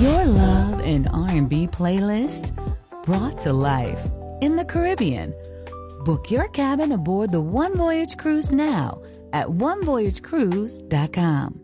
Your love and R&B playlist brought to life in the Caribbean. Book your cabin aboard the One Voyage Cruise now at onevoyagecruise.com.